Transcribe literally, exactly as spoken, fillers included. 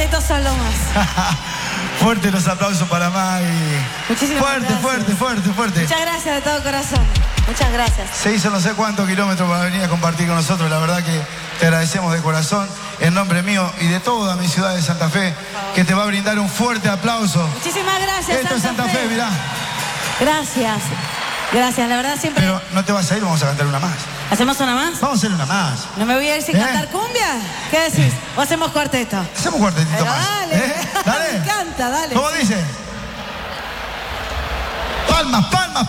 cuartetos son lo más. Fuerte los aplausos para Maggie. Muchísimas fuerte, gracias. Fuerte, fuerte, fuerte. Muchas gracias de todo corazón. Muchas gracias. Se hizo no sé cuántos kilómetros para venir a compartir con nosotros. La verdad que te agradecemos de corazón, en nombre mío y de toda mi ciudad de Santa Fe, que te va a brindar un fuerte aplauso. Muchísimas gracias, Esto es Santa Fe, mirá. Gracias. Gracias, la verdad siempre... Pero no te vas a ir, vamos a cantar una más. ¿Hacemos una más? Vamos a hacer una más. ¿No me voy a ir sin ¿Eh? cantar cumbia? ¿Qué decís? ¿O hacemos cuarteto? Hacemos un cuartetito Pero más. dale. ¿Eh? Dale. Me encanta, dale. ¿Cómo dice? Palmas, palmas, palmas.